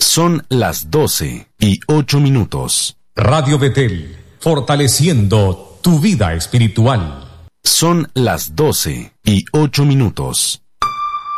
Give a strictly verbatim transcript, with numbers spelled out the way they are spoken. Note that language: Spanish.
Son las doce y ocho minutos. Radio Betel, fortaleciendo tu vida espiritual. Son las doce y ocho minutos.